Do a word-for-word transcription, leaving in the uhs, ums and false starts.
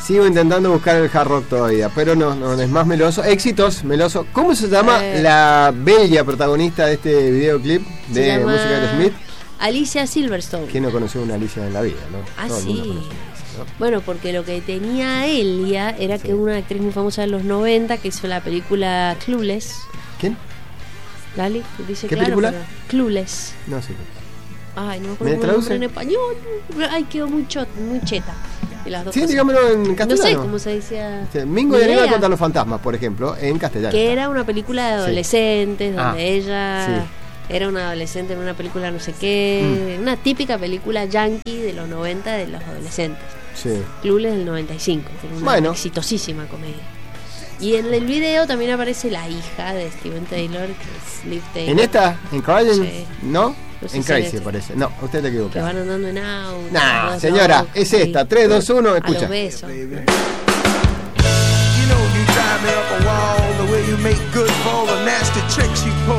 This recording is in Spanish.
Sigo intentando buscar el hard rock todavía, pero no, no es más meloso. Éxitos, meloso. ¿Cómo se llama Eh. la bella protagonista de este videoclip Se de llama música de Smith? Alicia Silverstone. ¿Quién no conoció una Alicia en la vida, no? Ah, Todo el mundo sí. conoce una Alicia, ¿no? Bueno, porque lo que tenía Elia era Sí. que una actriz muy famosa de los noventa que hizo la película Clueless. ¿Quién? Lali, dice ¿Qué claro, película? pero- Clueless. No sé. Ay, no me ¿Me acuerdo el traduce? nombre en español. Ay, quedó muy, chot, muy cheta. Y las dos Sí, cosas. dígamelo en No castellano. sé cómo se decía. Sí, Mingo Ni de Aníbal idea. contra los fantasmas, por ejemplo, en castellano. Que era una película de Sí. adolescentes, donde Ah, ella sí. era una adolescente en una película no sé qué. Mm. Una típica película yankee de los noventa de los adolescentes. Sí. Clueless del noventa y cinco, que era una Bueno. exitosísima comedia. Y en el video también aparece la hija de Steven Taylor, que es Liv Taylor. ¿En esta? ¿En Crying? Sí. ¿No? No sé En si en Crazy esta. parece. No, usted te Que equivoca. van andando en auto. Nah, los señora, autos, es sí. esta. tres, dos, uno, A escucha. los besos. You know you drive me up a wall, the way you make good for all the nasty tricks you pull.